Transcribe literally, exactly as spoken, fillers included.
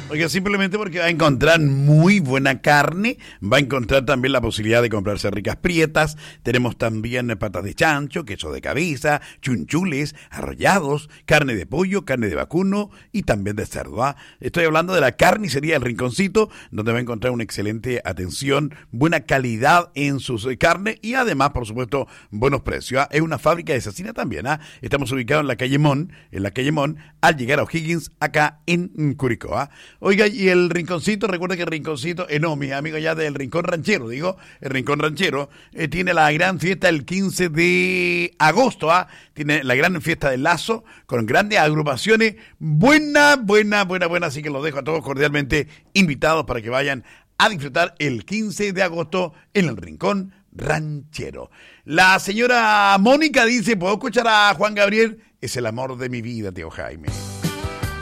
Oiga, simplemente porque va a encontrar muy buena carne, va a encontrar también la posibilidad de comprarse ricas prietas, tenemos también patas de chancho, queso de cabeza, chunchules, arrollados, carne de pollo, carne de vacuno y también de cerdo. ¿ah? Estoy hablando de la carnicería del Rinconcito, donde va a encontrar una excelente atención, buena calidad en sus eh, carnes y además, por supuesto, buenos precios. ¿ah? Es una fábrica de cecina también. ¿ah? Estamos ubicados en la calle Mon, en la calle Mon, al llegar a O'Higgins, acá en Curicó. ¿ah? Oiga, y el Rinconcito, recuerda que el Rinconcito, eh, no, mis amigos ya del Rincón Ranchero, digo, el Rincón Ranchero, eh, tiene la gran fiesta el quince de agosto, ¿ah? Tiene la gran fiesta del Lazo, con grandes agrupaciones, buena, buena, buena, buena, así que los dejo a todos cordialmente invitados para que vayan a disfrutar el quince de agosto en el Rincón Ranchero. La señora Mónica dice, ¿puedo escuchar a Juan Gabriel? Es el amor de mi vida, tío Jaime.